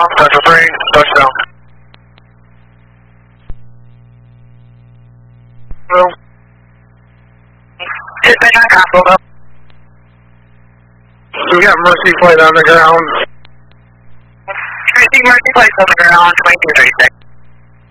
Central 3, touchdown. Hello. Dispatch on Castle. We got Mercy Flight on the ground. Mercy Flight on the ground, 2236.